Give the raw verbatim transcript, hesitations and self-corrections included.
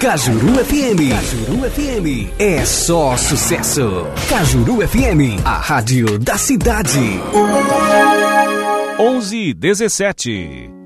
Cajuru F M. Cajuru F M. É só sucesso. Cajuru F M, a rádio da cidade. onze e dezessete.